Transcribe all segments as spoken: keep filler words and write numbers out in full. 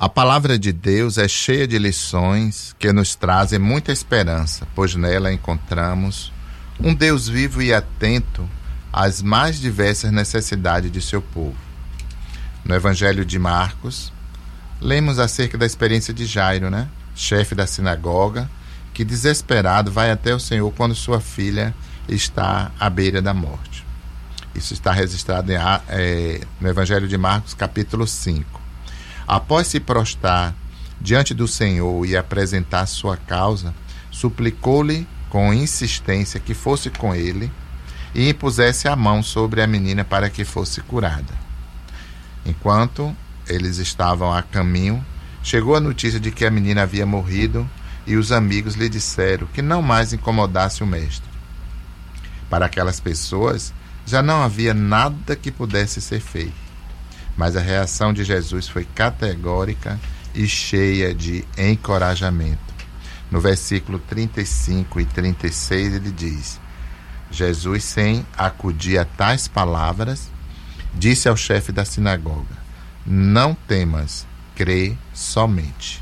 A palavra de Deus é cheia de lições que nos trazem muita esperança, pois nela encontramos um Deus vivo e atento às mais diversas necessidades de seu povo. No Evangelho de Marcos, lemos acerca da experiência de Jairo, né? Chefe da sinagoga, que desesperado vai até o Senhor quando sua filha está à beira da morte. Isso está registrado em, é, no Evangelho de Marcos, capítulo cinco. Após se prostrar diante do Senhor e apresentar sua causa, suplicou-lhe com insistência que fosse com ele e impusesse a mão sobre a menina para que fosse curada. Enquanto eles estavam a caminho, chegou a notícia de que a menina havia morrido e os amigos lhe disseram que não mais incomodasse o mestre. Para aquelas pessoas, já não havia nada que pudesse ser feito. Mas a reação de Jesus foi categórica e cheia de encorajamento. No versículo trinta e cinco e trinta e seis ele diz: Jesus, sem acudir a tais palavras, disse ao chefe da sinagoga: não temas, crê somente.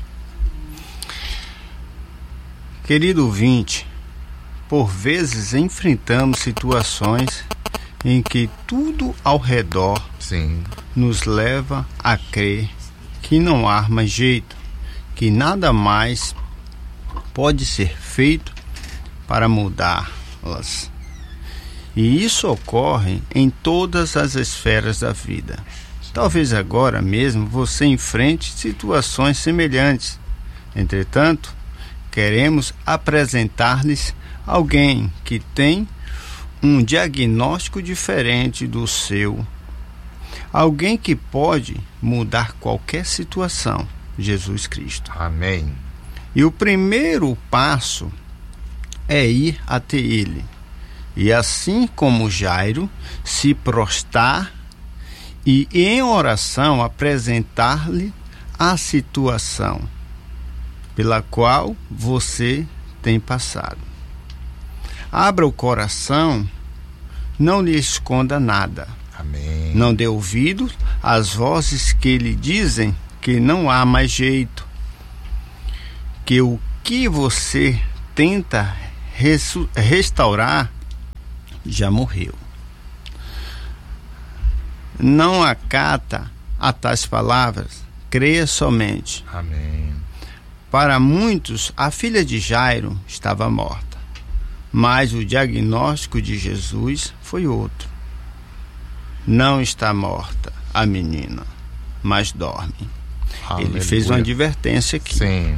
Querido ouvinte, por vezes enfrentamos situações em que tudo ao redor Sim. nos leva a crer que não há mais jeito, que nada mais pode ser feito para mudá-las. E isso ocorre em todas as esferas da vida. Talvez agora mesmo você enfrente situações semelhantes. Entretanto, queremos apresentar-lhes alguém que tem um diagnóstico diferente do seu. Alguém que pode mudar qualquer situação, Jesus Cristo. Amém. E o primeiro passo é ir até ele. E assim como Jairo, se prostrar e em oração apresentar-lhe a situação pela qual você tem passado. Abra o coração, não lhe esconda nada. Amém. Não dê ouvido às vozes que lhe dizem que não há mais jeito, que o que você tenta res- restaurar já morreu. Não acata a tais palavras, creia somente. Amém. Para muitos, a filha de Jairo estava morta, mas o diagnóstico de Jesus foi outro. Não está morta a menina, mas dorme. Aleluia. Ele fez uma advertência aqui. Sim.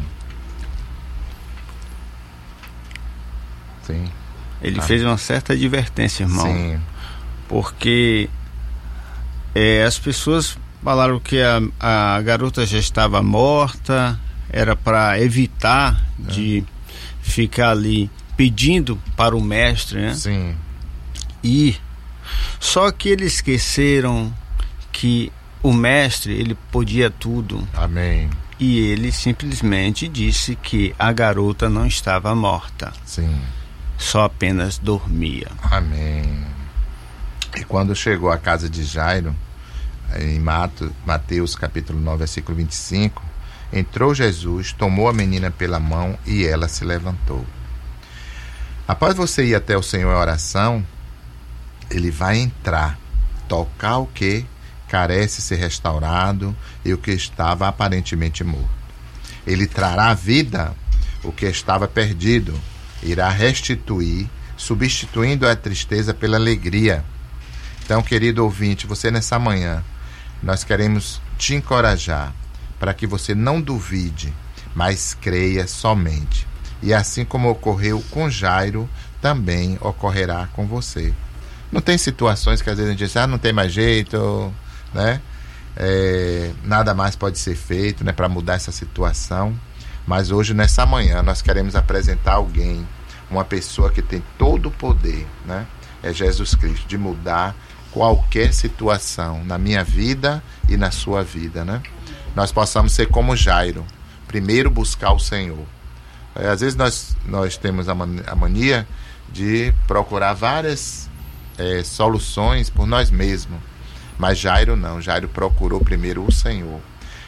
Sim. Ele Ah. fez uma certa advertência, irmão. Sim. Porque é, as pessoas falaram que a, a garota já estava morta, era para evitar é. de ficar ali pedindo para o mestre, né? Sim. E só que eles esqueceram que o mestre, ele podia tudo. Amém. E ele simplesmente disse que a garota não estava morta. Sim. Só apenas dormia. Amém. E quando chegou à casa de Jairo, em Mateus capítulo nove, versículo vinte e cinco, entrou Jesus, tomou a menina pela mão e ela se levantou. Após você ir até o Senhor em oração, ele vai entrar, tocar o que carece ser restaurado e o que estava aparentemente morto. Ele trará à vida o que estava perdido, irá restituir, substituindo a tristeza pela alegria. Então, querido ouvinte, você nessa manhã, nós queremos te encorajar para que você não duvide, mas creia somente. E assim como ocorreu com Jairo, também ocorrerá com você. Não tem situações que às vezes a gente diz, ah, não tem mais jeito, né? É, nada mais pode ser feito, né, para mudar essa situação. Mas hoje, nessa manhã, nós queremos apresentar alguém, uma pessoa que tem todo o poder, né? É Jesus Cristo, de mudar qualquer situação na minha vida e na sua vida, né? Nós possamos ser como Jairo, primeiro buscar o Senhor. É, às vezes nós, nós temos a mania de procurar várias é, soluções por nós mesmos, mas Jairo não. Jairo procurou primeiro o Senhor.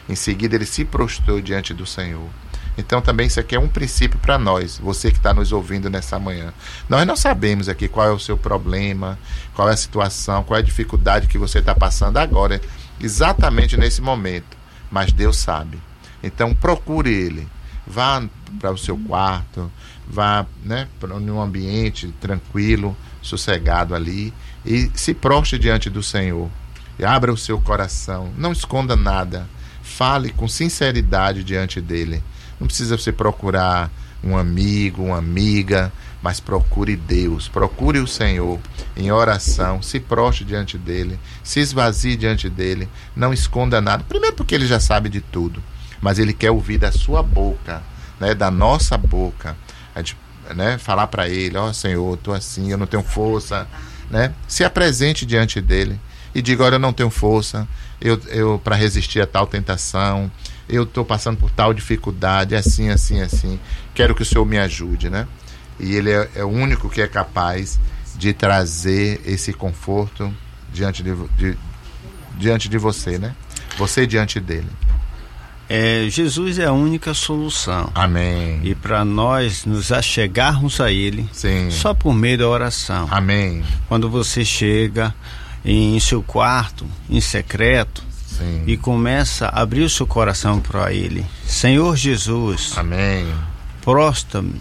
Em seguida ele se prostrou diante do Senhor. Então também isso aqui é um princípio para nós, você que está nos ouvindo nessa manhã. Nós não sabemos aqui qual é o seu problema, qual é a situação, qual é a dificuldade que você está passando agora, exatamente nesse momento, mas Deus sabe. Então procure Ele, vá para o seu quarto, vá, né, para um ambiente tranquilo, sossegado ali, e se prostre diante do Senhor, e abra o seu coração, não esconda nada, fale com sinceridade diante dele. Não precisa você procurar um amigo, uma amiga, mas procure Deus, procure o Senhor em oração, se prostre diante dele, se esvazie diante dele, não esconda nada. Primeiro porque ele já sabe de tudo, mas ele quer ouvir da sua boca, né, da nossa boca, a gente, né, falar para ele: ó, Senhor, eu estou assim, eu não tenho força, né? Se apresente diante dele e diga: olha, eu não tenho força eu, eu, para resistir a tal tentação, eu estou passando por tal dificuldade, assim, assim, assim, quero que o Senhor me ajude, né? E ele é, é o único que é capaz de trazer esse conforto diante de, de, diante de você, né? Você diante dele. É, Jesus é a única solução. Amém. E para nós nos achegarmos a Ele, sim, só por meio da oração. Amém. Quando você chega em seu quarto, em secreto, sim, e começa a abrir o seu coração para Ele: Senhor Jesus, amém, prostra-me,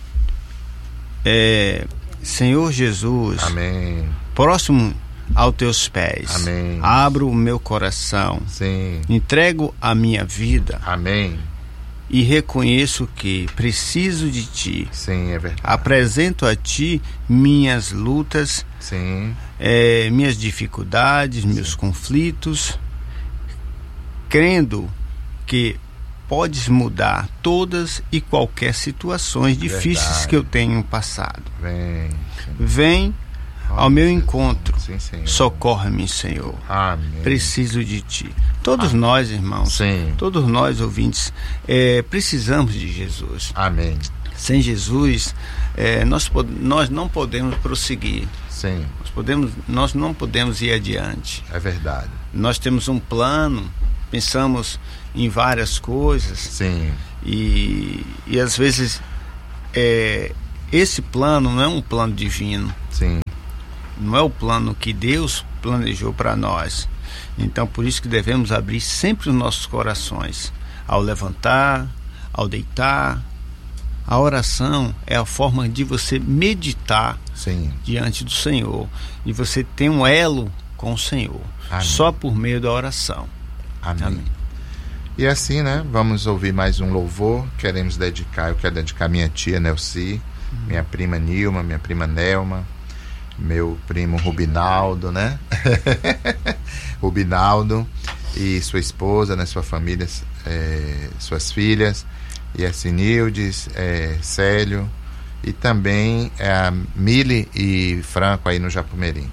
é, Senhor Jesus, amém, próximo aos teus pés, amém, abro o meu coração, sim, entrego a minha vida, amém, e reconheço que preciso de Ti. Sim, é verdade. Apresento a Ti minhas lutas, sim, é, minhas dificuldades, sim, meus conflitos, crendo que podes mudar todas e qualquer situações difíceis verdade. Que eu tenho passado. Vem, Vem ao meu encontro. Sim, socorre-me, Senhor. Amém. Preciso de Ti. Todos Amém. Nós, irmãos, sim. todos nós, ouvintes, é, precisamos de Jesus. Amém. Sem Jesus, é, nós, nós não podemos prosseguir. Sim. Nós, podemos, nós não podemos ir adiante. É verdade. Nós temos um plano, pensamos em várias coisas. Sim. E, e às vezes é, esse plano não é um plano divino. Sim. Não é o plano que Deus planejou para nós. Então, por isso que devemos abrir sempre os nossos corações. Ao levantar, ao deitar. A oração é a forma de você meditar Sim. diante do Senhor. E você ter um elo com o Senhor. Amém. Só por meio da oração. Amém. Amém. E assim, né? Vamos ouvir mais um louvor. Queremos dedicar, eu quero dedicar minha tia Nelci, uhum. minha prima Nilma, minha prima Nelma, meu primo Rubinaldo, né? Rubinaldo e sua esposa, né? Sua família, é, suas filhas, e a Sinildes, é, Célio, e também é, a Mili e Franco aí no Japumerim.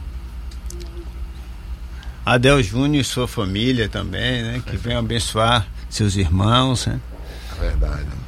Adel Júnior e sua família também, né? Que é. venham abençoar seus irmãos, né? É verdade.